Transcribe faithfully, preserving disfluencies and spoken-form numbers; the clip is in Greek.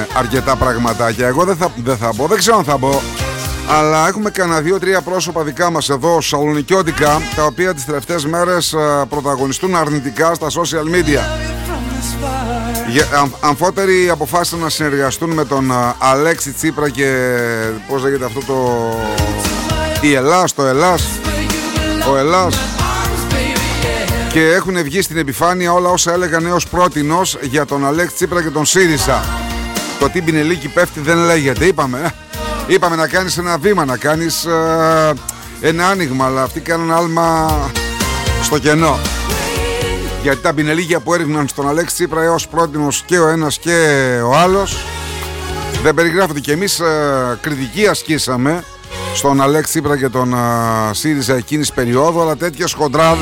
αρκετά πραγματάκια. Εγώ δεν θα, δεν θα μπω, δεν ξέρω αν θα μπω. Αλλά έχουμε κανένα δύο-τρία πρόσωπα δικά μας εδώ σαλονικιώτικα, τα οποία τις τελευταίες μέρες α, πρωταγωνιστούν αρνητικά στα social media. Αν, αμφότεροι αποφάσισαν να συνεργαστούν με τον α, Αλέξη Τσίπρα και πώς λέγεται αυτό το... η Ελλάς, το Ελλάς, ο Ελλάς. Και έχουν βγει στην επιφάνεια όλα όσα έλεγαν έως πρότινος για τον Αλέξη Τσίπρα και τον ΣΥΡΙΖΑ. Το τι Πινελίκη πέφτει δεν λέγεται. Είπαμε, είπαμε να κάνεις ένα βήμα, να κάνεις ε, ένα άνοιγμα, αλλά αυτοί κάνουν άλμα στο κενό. Γιατί τα πινελίκια που έριχναν στον Αλέξη Τσίπρα έως πρότινος και ο ένας και ο άλλος δεν περιγράφονται. Και εμείς ε, κριτική ασκήσαμε στον Αλέξη Τσίπρα και τον ε, ΣΥΡΙΖΑ εκείνης περίοδου, αλλά τέτοιες χοντράδες